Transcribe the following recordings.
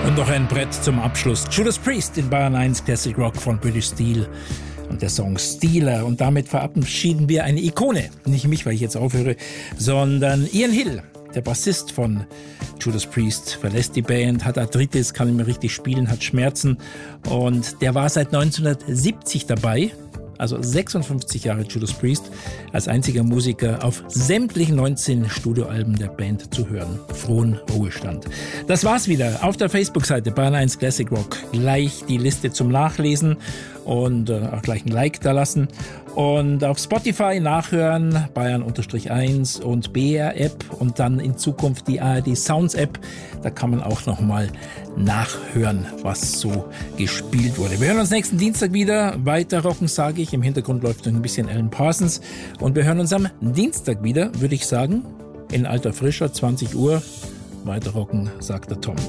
Und noch ein Brett zum Abschluss. Judas Priest in Bayern 1 Classic Rock von British Steel und der Song Stealer. Und damit verabschieden wir eine Ikone. Nicht mich, weil ich jetzt aufhöre, sondern Ian Hill, der Bassist von Judas Priest, verlässt die Band, hat Arthritis, kann nicht mehr richtig spielen, hat Schmerzen. Und der war seit 1970 dabei. Also 56 Jahre Judas Priest, als einziger Musiker auf sämtlichen 19 Studioalben der Band zu hören. Frohen Ruhestand. Das war's wieder. Auf der Facebook-Seite Bayern 1 Classic Rock gleich die Liste zum Nachlesen und auch gleich ein Like da lassen. Und auf Spotify nachhören, Bayern-1 und BR-App und dann in Zukunft die ARD Sounds App. Da kann man auch nochmal nachhören, was so gespielt wurde. Wir hören uns nächsten Dienstag wieder. Weiter rocken, sage ich. Im Hintergrund läuft noch ein bisschen Alan Parsons. Und wir hören uns am Dienstag wieder, würde ich sagen, in alter Frischer, 20 Uhr. Weiter rocken, sagt der Tom.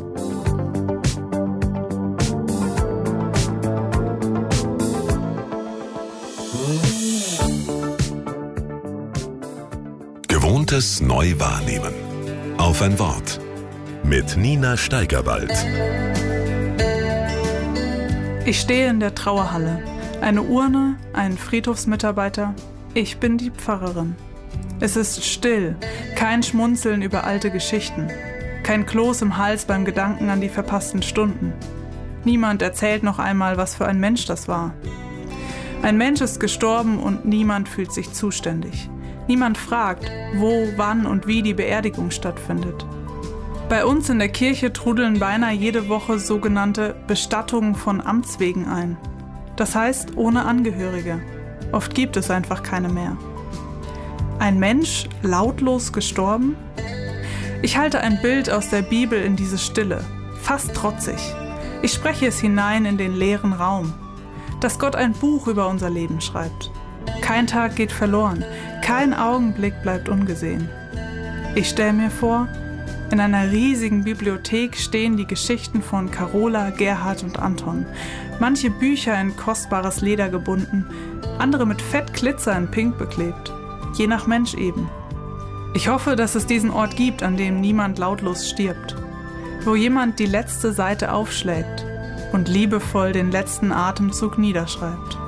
Gewohntes neu wahrnehmen. Auf ein Wort. Mit Nina Steigerwald. Ich stehe in der Trauerhalle. Eine Urne, ein Friedhofsmitarbeiter. Ich bin die Pfarrerin. Es ist still, kein Schmunzeln über alte Geschichten. Kein Kloß im Hals beim Gedanken an die verpassten Stunden. Niemand erzählt noch einmal, was für ein Mensch das war. Ein Mensch ist gestorben und niemand fühlt sich zuständig. Niemand fragt, wo, wann und wie die Beerdigung stattfindet. Bei uns in der Kirche trudeln beinahe jede Woche sogenannte Bestattungen von Amts wegen ein. Das heißt, ohne Angehörige. Oft gibt es einfach keine mehr. Ein Mensch lautlos gestorben? Ich halte ein Bild aus der Bibel in diese Stille, fast trotzig. Ich spreche es hinein in den leeren Raum. Dass Gott ein Buch über unser Leben schreibt. Kein Tag geht verloren, kein Augenblick bleibt ungesehen. Ich stelle mir vor, in einer riesigen Bibliothek stehen die Geschichten von Carola, Gerhard und Anton. Manche Bücher in kostbares Leder gebunden, andere mit Fettglitzer in Pink beklebt. Je nach Mensch eben. Ich hoffe, dass es diesen Ort gibt, an dem niemand lautlos stirbt. Wo jemand die letzte Seite aufschlägt und liebevoll den letzten Atemzug niederschreibt.